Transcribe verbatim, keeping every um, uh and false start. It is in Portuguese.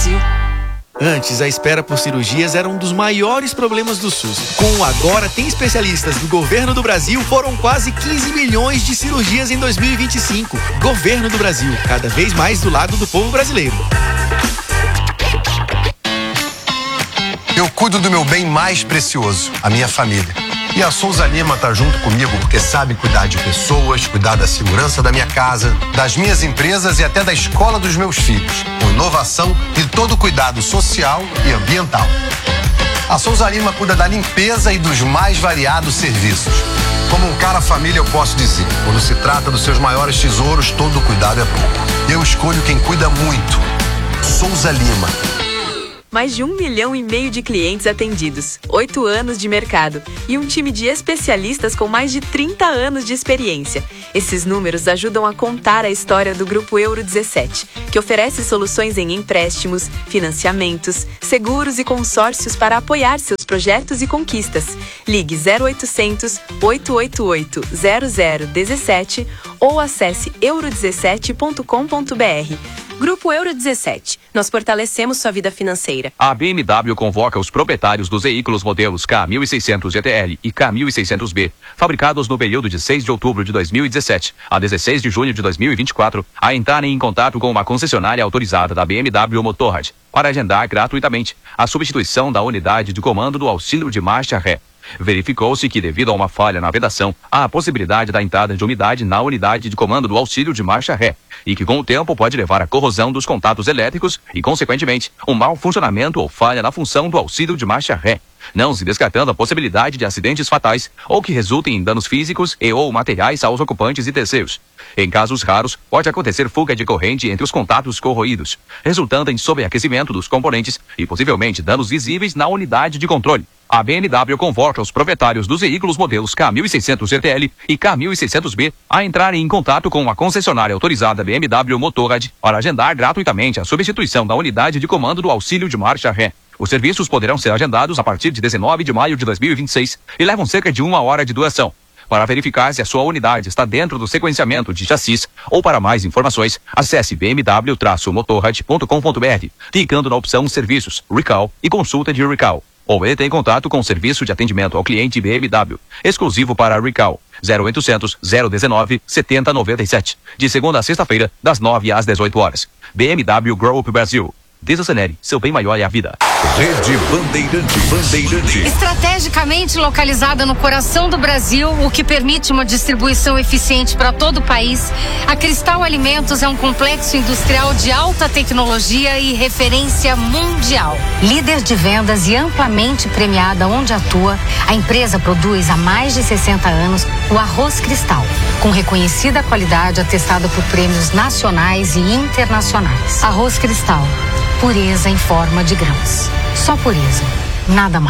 Brasil. Antes, a espera por cirurgias era um dos maiores problemas do SUS. Com o Agora Tem Especialistas do Governo do Brasil, foram quase quinze milhões de cirurgias em dois mil e vinte e cinco. Governo do Brasil, cada vez mais do lado do povo brasileiro. Eu cuido do meu bem mais precioso, a minha família. E a Souza Lima tá junto comigo porque sabe cuidar de pessoas, cuidar da segurança da minha casa, das minhas empresas e até da escola dos meus filhos, com inovação e todo o cuidado social e ambiental. A Souza Lima cuida da limpeza e dos mais variados serviços. Como um cara família, eu posso dizer, quando se trata dos seus maiores tesouros, todo cuidado é pouco. Eu escolho quem cuida muito. Souza Lima. Mais de um milhão e meio de clientes atendidos, oito anos de mercado e um time de especialistas com mais de trinta anos de experiência. Esses números ajudam a contar a história do Grupo Euro dezessete, que oferece soluções em empréstimos, financiamentos, seguros e consórcios para apoiar seus projetos e conquistas. Ligue zero oitocentos, oito oito oito, zero zero um sete ou acesse euro dezessete ponto com ponto br. Grupo Euro dezessete. Nós fortalecemos sua vida financeira. A B M W convoca os proprietários dos veículos modelos K mil e seiscentos G T L e K mil e seiscentos B, fabricados no período de seis de outubro de dois mil e dezessete a dezesseis de junho de dois mil e vinte e quatro, a entrarem em contato com uma concessionária autorizada da B M W Motorrad para agendar gratuitamente a substituição da unidade de comando do auxílio de marcha ré. Verificou-se que, devido a uma falha na vedação, há a possibilidade da entrada de umidade na unidade de comando do auxílio de marcha ré, e que com o tempo pode levar à corrosão dos contatos elétricos e, consequentemente, um mau funcionamento ou falha na função do auxílio de marcha ré, não se descartando a possibilidade de acidentes fatais ou que resultem em danos físicos e ou materiais aos ocupantes e terceiros. Em casos raros, pode acontecer fuga de corrente entre os contatos corroídos, resultando em sobreaquecimento dos componentes e possivelmente danos visíveis na unidade de controle. A B M W convoca os proprietários dos veículos modelos K mil e seiscentos G T L e K mil e seiscentos B a entrarem em contato com a concessionária autorizada B M W Motorrad para agendar gratuitamente a substituição da unidade de comando do auxílio de marcha ré. Os serviços poderão ser agendados a partir de dezenove de maio de dois mil e vinte e seis e levam cerca de uma hora de duração. Para verificar se a sua unidade está dentro do sequenciamento de chassis ou para mais informações, acesse b m w motorrad ponto com ponto br, clicando na opção Serviços, Recall e Consulta de Recall. Ou entre em contato com o serviço de atendimento ao cliente B M W, exclusivo para Recall, zero oitocentos, zero dezenove, setenta noventa e sete, de segunda a sexta-feira, das nove às dezoito horas. B M W Group Brasil. Desacelere, seu bem maior é a vida. Rede Bandeirantes. Bandeirantes. Estrategicamente localizada no coração do Brasil, o que permite uma distribuição eficiente para todo o país, a Cristal Alimentos é um complexo industrial de alta tecnologia e referência mundial. Líder de vendas e amplamente premiada onde atua, a empresa produz há mais de sessenta anos o arroz Cristal, com reconhecida qualidade atestada por prêmios nacionais e internacionais. Arroz Cristal. Pureza em forma de grãos. Só pureza, nada mais.